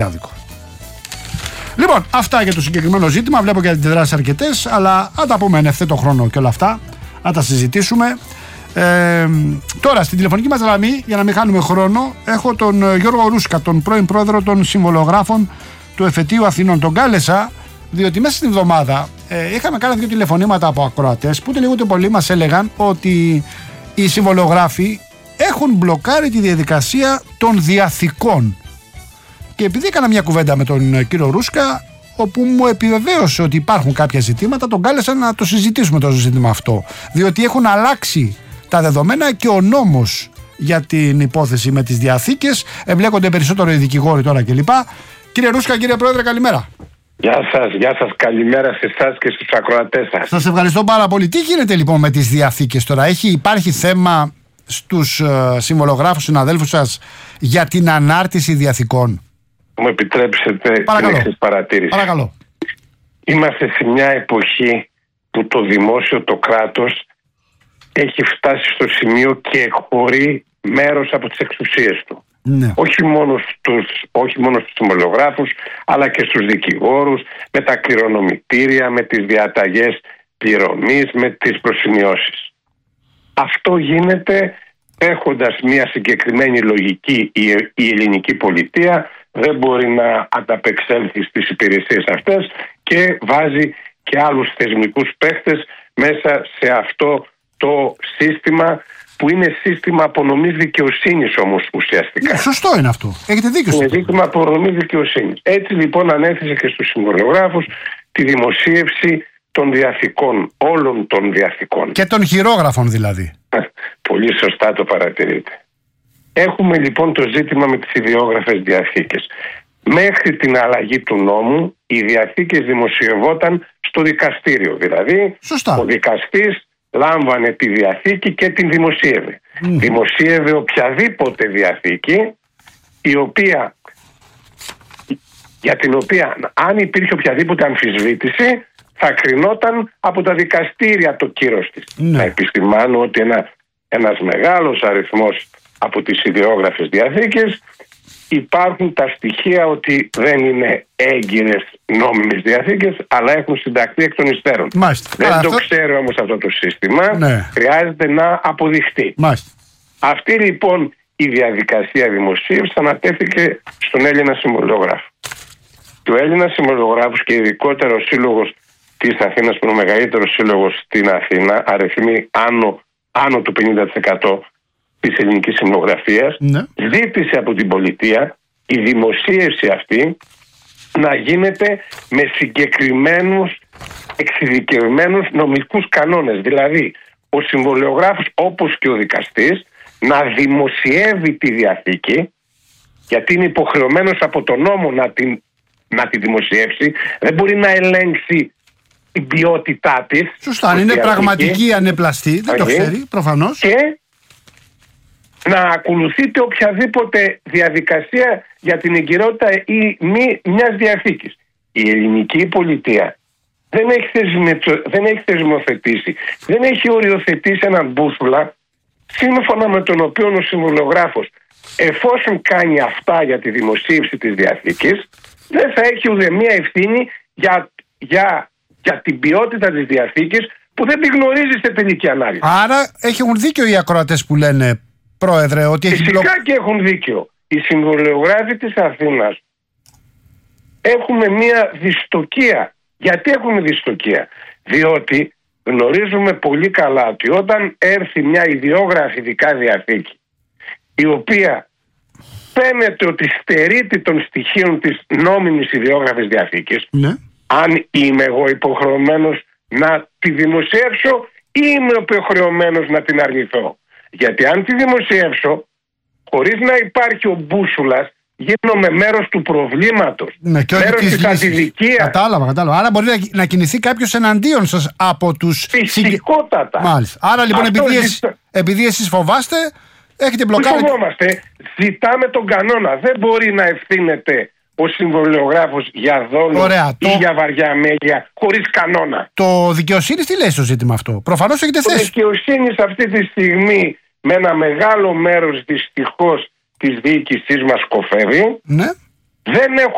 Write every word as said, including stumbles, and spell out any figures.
άδικο. Λοιπόν, αυτά για το συγκεκριμένο ζήτημα. Βλέπω και αντιδράσεις αρκετές, αλλά θα τα πούμε εν ευθέτω χρόνο και όλα αυτά. Θα τα συζητήσουμε. Ε, τώρα στην τηλεφωνική μας γραμμή, για να μην χάνουμε χρόνο, έχω τον Γιώργο Ρούσκα, τον πρώην πρόεδρο των συμβολογράφων του Εφετείου Αθηνών. Τον κάλεσα διότι μέσα στην εβδομάδα ε, είχαμε κάνει δύο τηλεφωνήματα από ακροατές που ούτε λίγο ούτε πολύ μας έλεγαν ότι οι συμβολογράφοι έχουν μπλοκάρει τη διαδικασία των διαθηκών. Και επειδή έκανα μια κουβέντα με τον κύριο Ρούσκα, όπου μου επιβεβαίωσε ότι υπάρχουν κάποια ζητήματα, τον κάλεσα να το συζητήσουμε το ζήτημα αυτό. Διότι έχουν αλλάξει τα δεδομένα και ο νόμος για την υπόθεση με τις διαθήκες. Εμπλέκονται περισσότερο οι δικηγόροι τώρα κλπ. Κύριε Ρούσκα, κύριε Πρόεδρε, καλημέρα. Γεια σας, γεια σας, καλημέρα σε εσάς και στους ακροατές σας. Σας ευχαριστώ πάρα πολύ. Τι γίνεται λοιπόν με τις διαθήκες τώρα? Έχει, υπάρχει θέμα στους uh, συμβολογράφους συναδέλφους σας για την ανάρτηση διαθηκών? Μου επιτρέψετε την εξής παρατήρηση. Παρακαλώ. Είμαστε σε μια εποχή που το δημόσιο, το κράτος έχει φτάσει στο σημείο και εκχωρεί μέρος από τις εξουσίες του. Ναι. Όχι μόνο στους, όχι μόνο στους συμβολογράφους, αλλά και στους δικηγόρους, με τα κληρονομητήρια, με τις διαταγές πληρωμής, με τις προσημειώσεις. Αυτό γίνεται έχοντας μια συγκεκριμένη λογική. Η, η ελληνική πολιτεία δεν μπορεί να ανταπεξέλθει στις υπηρεσίες αυτές και βάζει και άλλους θεσμικούς παίχτες μέσα σε αυτό το σύστημα, που είναι σύστημα απονομής δικαιοσύνης όμως ουσιαστικά. Ναι, σωστό είναι αυτό. Έχετε δίκιο. Είναι σύστημα απονομής δικαιοσύνης. Έτσι λοιπόν ανέθεσε και στους συμβολογράφους τη δημοσίευση των διαθηκών, όλων των διαθηκών. Και των χειρόγραφων δηλαδή. Πολύ σωστά το παρατηρείτε. Έχουμε λοιπόν το ζήτημα με τις ιδιόγραφες διαθήκες. Μέχρι την αλλαγή του νόμου οι διαθήκες δημοσιευόταν στο δικαστήριο. Δηλαδή σωστά. Ο δικαστής λάμβανε τη διαθήκη και την δημοσίευε. Mm. Δημοσίευε οποιαδήποτε διαθήκη η οποία, για την οποία αν υπήρχε οποιαδήποτε αμφισβήτηση θα κρινόταν από τα δικαστήρια το κύρος της. Ναι. Να επισημάνω ότι ένα, ένας μεγάλος αριθμός από τις ιδιόγραφες διαθήκες υπάρχουν τα στοιχεία ότι δεν είναι έγκυρες νόμιμες διαθήκες, αλλά έχουν συνταχθεί εκ των υστέρων. Μάλιστα. Δεν Άρα το αυτό... ξέρω όμως αυτό το σύστημα. Ναι. Χρειάζεται να αποδειχτεί. Μάλιστα. Αυτή λοιπόν η διαδικασία δημοσίευσης ανατέθηκε στον Έλληνα συμβολογράφο. Και ο Έλληνας συμβολογράφος και ειδικότερα ο σύλλογος της Αθήνας, που είναι ο μεγαλύτερος σύλλογος στην Αθήνα, αριθμεί άνω, άνω του πενήντα τοις εκατό της ελληνικής συμβολογραφίας, ναι. Ζήτησε από την πολιτεία η δημοσίευση αυτή να γίνεται με συγκεκριμένους εξειδικευμένους νομικούς κανόνες. Δηλαδή ο συμβολογράφος, όπως και ο δικαστής, να δημοσιεύει τη διαθήκη, γιατί είναι υποχρεωμένος από τον νόμο να την, να τη δημοσιεύσει. Δεν μπορεί να ελέγξει την ποιότητά της. Σωστά, αν είναι πραγματική ανεπλαστή, δεν το ξέρει προφανώς. Και να ακολουθείτε οποιαδήποτε διαδικασία για την εγκυρότητα ή μη μιας διαθήκης. Η ελληνική πολιτεία δεν έχει, θεσμετω, δεν έχει θεσμοθετήσει, δεν έχει οριοθετήσει έναν μπούσουλα σύμφωνα με τον οποίο ο συμβολογράφος, εφόσον κάνει αυτά για τη δημοσίευση της διαθήκης, δεν θα έχει ούτε μία ευθύνη για, για, για την ποιότητα της διαθήκης που δεν την γνωρίζει σε τελική ανάλυση. Άρα έχουν δίκιο οι ακροατές που λένε, Πρόεδρε, ότι έχει Φυσικά μπλο... και έχουν δίκιο. Οι συμβολογράφοι της Αθήνας έχουμε μία δυστοκία. Γιατί έχουμε δυστοκία? Διότι γνωρίζουμε πολύ καλά ότι όταν έρθει μια ιδιόγραφη ειδικά διαθήκη, η οποία φαίνεται ότι στερείται των στοιχείων της νόμιμης ιδιόγραφης διαθήκης, ναι. Αν είμαι εγώ υποχρεωμένος να τη δημοσιεύσω ή είμαι υποχρεωμένος να την αρνηθώ? Γιατί αν τη δημοσιεύσω χωρίς να υπάρχει ο μπούσουλας, γίνομαι μέρος του προβλήματος, ναι, και μέρος της αντιδικίας. Κατάλαβα, κατάλαβα. Άρα μπορεί να, να κινηθεί κάποιος εναντίον σας από τους... Φυσικότατα. Μάλιστα. Άρα λοιπόν επειδή, ζητά... εσείς, επειδή εσείς φοβάστε, έχετε μπλοκάρει... Δεν φοβόμαστε. Ζητάμε τον κανόνα. Δεν μπορεί να ευθύνεται ο συμβολογράφος για δόλο Ωραία, ή το... για βαριά αμέλεια χωρίς κανόνα. Το δικαιοσύνη τι λέει στο ζήτημα αυτό? Προφανώς έχετε το θέση. Το δικαιοσύνη αυτή τη στιγμή με ένα μεγάλο μέρος δυστυχώς της διοίκησής μας κοφεύει. Ναι. Δεν έχω